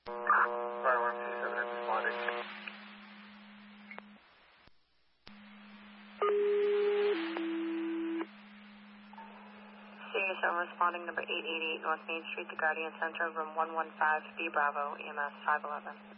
Fire 127 responding. Senior 7 responding, number 888 North Main Street, the Guardian Center, room 115, B Bravo, EMS 511.